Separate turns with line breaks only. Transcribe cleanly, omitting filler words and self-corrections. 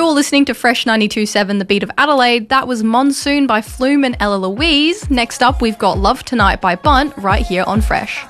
You're listening to Fresh 92.7, The Beat of Adelaide. That was Monsoon by Flume and Ella Louise. Next up, we've got Love Tonight by Bunt right here on Fresh.